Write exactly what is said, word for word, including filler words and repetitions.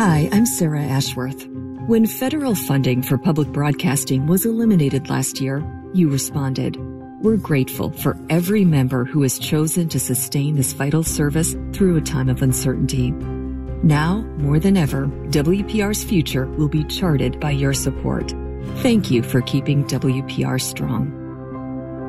Hi, I'm Sarah Ashworth. When federal funding for public broadcasting was eliminated last year, you responded. We're grateful for every member who has chosen to sustain this vital service through a time of uncertainty. Now, more than ever, W P R's future will be charted by your support. Thank you for keeping W P R strong.